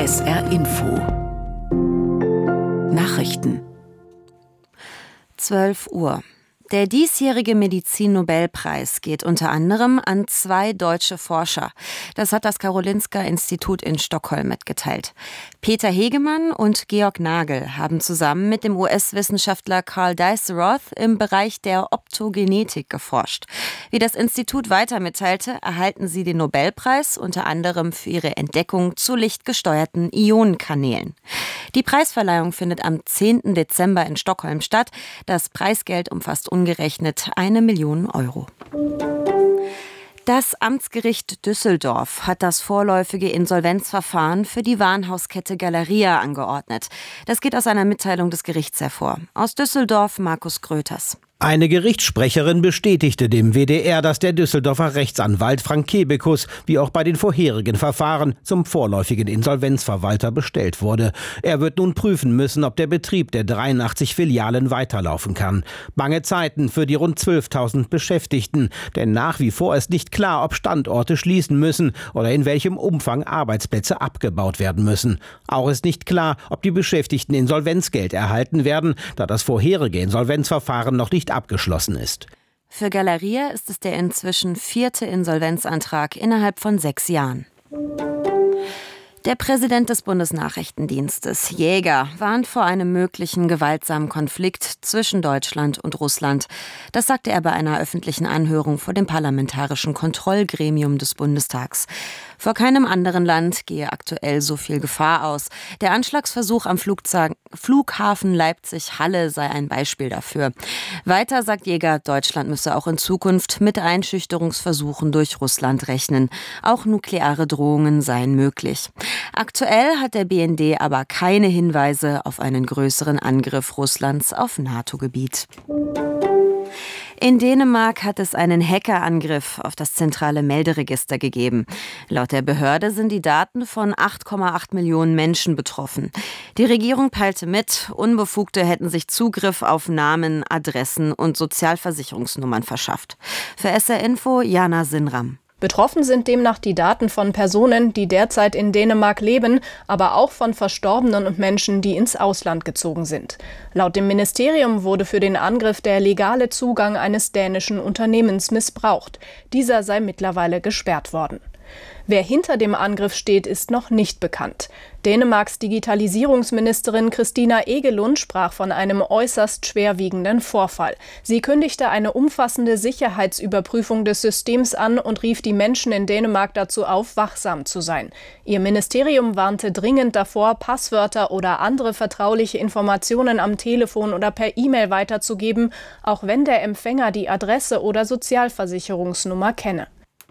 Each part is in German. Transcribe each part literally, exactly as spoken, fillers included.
S R Info Nachrichten zwölf Uhr. Der diesjährige Medizin-Nobelpreis geht unter anderem an zwei deutsche Forscher. Das hat das Karolinska-Institut in Stockholm mitgeteilt. Peter Hegemann und Georg Nagel haben zusammen mit dem U S-Wissenschaftler Carl Dijsselroth im Bereich der Optogenetik geforscht. Wie das Institut weiter mitteilte, erhalten sie den Nobelpreis unter anderem für ihre Entdeckung zu lichtgesteuerten Ionenkanälen. Die Preisverleihung findet am zehnten Dezember in Stockholm statt. Das Preisgeld umfasst umgerechnet eine Million Euro. Das Amtsgericht Düsseldorf hat das vorläufige Insolvenzverfahren für die Warenhauskette Galeria angeordnet. Das geht aus einer Mitteilung des Gerichts hervor. Aus Düsseldorf Markus Gröters. Eine Gerichtssprecherin bestätigte dem W D R, dass der Düsseldorfer Rechtsanwalt Frank Kebekus, wie auch bei den vorherigen Verfahren, zum vorläufigen Insolvenzverwalter bestellt wurde. Er wird nun prüfen müssen, ob der Betrieb der dreiundachtzig Filialen weiterlaufen kann. Bange Zeiten für die rund zwölftausend Beschäftigten, denn nach wie vor ist nicht klar, ob Standorte schließen müssen oder in welchem Umfang Arbeitsplätze abgebaut werden müssen. Auch ist nicht klar, ob die Beschäftigten Insolvenzgeld erhalten werden, da das vorherige Insolvenzverfahren noch nicht abgeschlossen ist. Für Galeria ist es der inzwischen vierte Insolvenzantrag innerhalb von sechs Jahren. Der Präsident des Bundesnachrichtendienstes, Jäger, warnt vor einem möglichen gewaltsamen Konflikt zwischen Deutschland und Russland. Das sagte er bei einer öffentlichen Anhörung vor dem Parlamentarischen Kontrollgremium des Bundestags. Vor keinem anderen Land gehe aktuell so viel Gefahr aus. Der Anschlagsversuch am Flugzeug, Flughafen Leipzig-Halle sei ein Beispiel dafür. Weiter sagt Jäger, Deutschland müsse auch in Zukunft mit Einschüchterungsversuchen durch Russland rechnen. Auch nukleare Drohungen seien möglich. Aktuell hat der B N D aber keine Hinweise auf einen größeren Angriff Russlands auf NATO-Gebiet. In Dänemark hat es einen Hackerangriff auf das zentrale Melderegister gegeben. Laut der Behörde sind die Daten von acht Komma acht Millionen Menschen betroffen. Die Regierung teilte mit, Unbefugte hätten sich Zugriff auf Namen, Adressen und Sozialversicherungsnummern verschafft. Für S R Info Jana Sinram. Betroffen sind demnach die Daten von Personen, die derzeit in Dänemark leben, aber auch von Verstorbenen und Menschen, die ins Ausland gezogen sind. Laut dem Ministerium wurde für den Angriff der legale Zugang eines dänischen Unternehmens missbraucht. Dieser sei mittlerweile gesperrt worden. Wer hinter dem Angriff steht, ist noch nicht bekannt. Dänemarks Digitalisierungsministerin Christina Egelund sprach von einem äußerst schwerwiegenden Vorfall. Sie kündigte eine umfassende Sicherheitsüberprüfung des Systems an und rief die Menschen in Dänemark dazu auf, wachsam zu sein. Ihr Ministerium warnte dringend davor, Passwörter oder andere vertrauliche Informationen am Telefon oder per E-Mail weiterzugeben, auch wenn der Empfänger die Adresse oder Sozialversicherungsnummer kenne.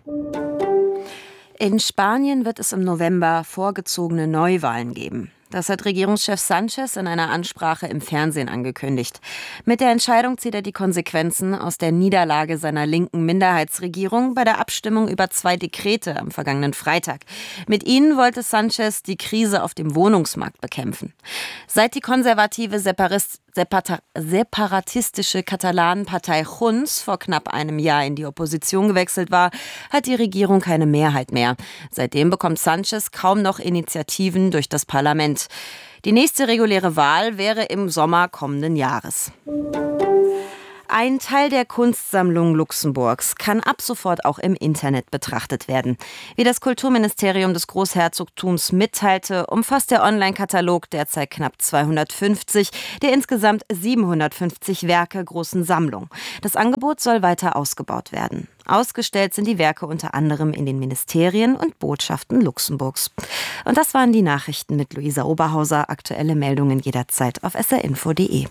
In Spanien wird es im November vorgezogene Neuwahlen geben. Das hat Regierungschef Sánchez in einer Ansprache im Fernsehen angekündigt. Mit der Entscheidung zieht er die Konsequenzen aus der Niederlage seiner linken Minderheitsregierung bei der Abstimmung über zwei Dekrete am vergangenen Freitag. Mit ihnen wollte Sánchez die Krise auf dem Wohnungsmarkt bekämpfen. Seit die konservative Separatist separatistische Katalanenpartei Junts vor knapp einem Jahr in die Opposition gewechselt war, hat die Regierung keine Mehrheit mehr. Seitdem bekommt Sánchez kaum noch Initiativen durch das Parlament. Die nächste reguläre Wahl wäre im Sommer kommenden Jahres. Ein Teil der Kunstsammlung Luxemburgs kann ab sofort auch im Internet betrachtet werden. Wie das Kulturministerium des Großherzogtums mitteilte, umfasst der Online-Katalog derzeit knapp zweihundertfünfzig der insgesamt siebenhundertfünfzig Werke großen Sammlung. Das Angebot soll weiter ausgebaut werden. Ausgestellt sind die Werke unter anderem in den Ministerien und Botschaften Luxemburgs. Und das waren die Nachrichten mit Luisa Oberhauser. Aktuelle Meldungen jederzeit auf s r info punkt d e.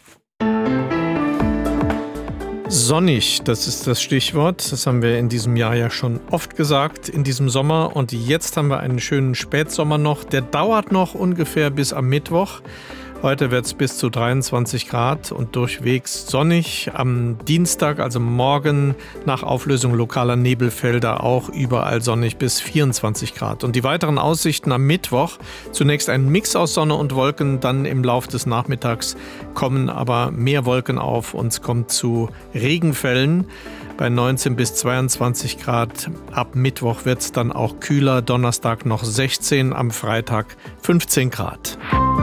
Sonnig, das ist das Stichwort. Das haben wir in diesem Jahr ja schon oft gesagt, in diesem Sommer. Und jetzt haben wir einen schönen Spätsommer noch. Der dauert noch ungefähr bis am Mittwoch. Heute wird es bis zu dreiundzwanzig Grad und durchwegs sonnig. Am Dienstag, also morgen, nach Auflösung lokaler Nebelfelder auch überall sonnig bis vierundzwanzig Grad. Und die weiteren Aussichten am Mittwoch: zunächst ein Mix aus Sonne und Wolken, dann im Laufe des Nachmittags kommen aber mehr Wolken auf und es kommt zu Regenfällen bei neunzehn bis zweiundzwanzig Grad. Ab Mittwoch wird es dann auch kühler, Donnerstag noch sechzehn, am Freitag fünfzehn Grad.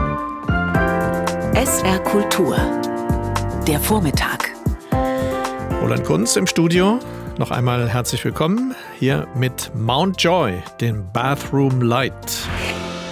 S R Kultur, der Vormittag. Roland Kunz im Studio. Noch einmal herzlich willkommen hier mit Mount Joy, dem Bathroom Light.